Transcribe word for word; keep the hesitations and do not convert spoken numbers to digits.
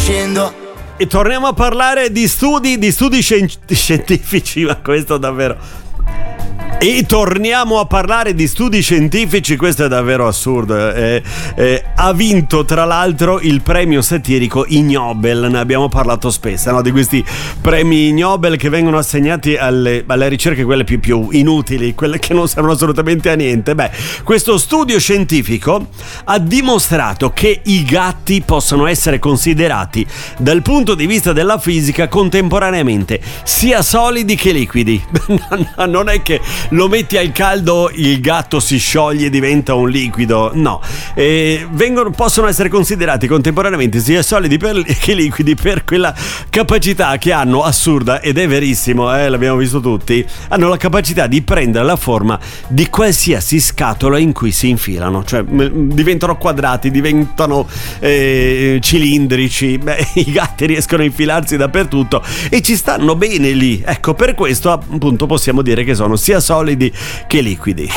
scendo. E torniamo a parlare di studi, di studi scien- scientifici, ma questo davvero... E torniamo a parlare di studi scientifici, questo è davvero assurdo. Eh, eh, ha vinto tra l'altro il premio satirico Ig Nobel, ne abbiamo parlato spesso, no? Di questi premi Ig Nobel che vengono assegnati alle, alle ricerche quelle più, più inutili, quelle che non servono assolutamente a niente. Beh, questo studio scientifico ha dimostrato che i gatti possono essere considerati dal punto di vista della fisica contemporaneamente sia solidi che liquidi. Non è che lo metti al caldo, il gatto si scioglie e diventa un liquido. No, eh, vengono, possono essere considerati contemporaneamente sia solidi per, che liquidi per quella capacità che hanno, assurda, ed è verissimo, eh, l'abbiamo visto tutti, hanno la capacità di prendere la forma di qualsiasi scatola in cui si infilano. Cioè m- diventano quadrati, diventano eh, cilindrici. Beh, i gatti riescono a infilarsi dappertutto e ci stanno bene lì. Ecco, per questo appunto possiamo dire che sono sia solidi che liquidi.